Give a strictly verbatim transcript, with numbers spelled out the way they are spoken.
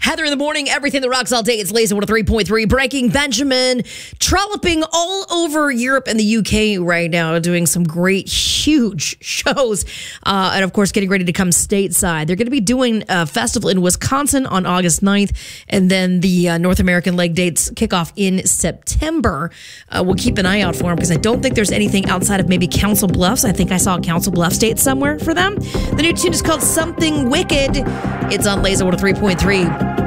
Heather in the morning, everything that rocks all day. It's Lazy one oh three point three. Breaking Benjamin, trolloping all over Europe and the U K right now, doing some great, huge shows. Uh, and of course, getting ready to come stateside. They're going to be doing a festival in Wisconsin on August ninth. And then the uh, North American leg dates kick off in September. Uh, we'll keep an eye out for them because I don't think there's anything outside of maybe Council Bluffs. I think I saw a Council Bluffs date somewhere for them. The new tune is called Something Wicked. It's on Lazy one oh three point three.